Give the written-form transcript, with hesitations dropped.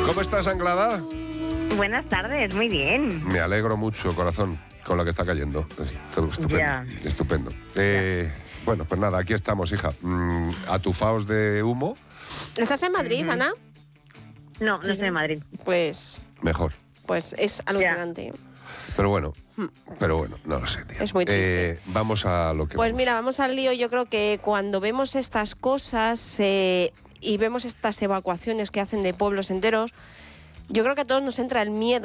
¿Cómo estás, Anglada? Buenas tardes, muy bien. Me alegro mucho, corazón, con lo que está cayendo. Estupendo, Ya. estupendo. Bueno, pues nada, aquí estamos, hija. Atufaos de humo, ¿Estás en Madrid, Ana? No, no estoy en Madrid. Pues mejor. es alucinante. Pero bueno, no lo sé, tía. Es muy triste. Vamos a lo que Pues vamos. mira, vamos al lío. Yo creo que cuando vemos estas cosas y vemos estas evacuaciones que hacen de pueblos enteros, yo creo que a todos nos entra el miedo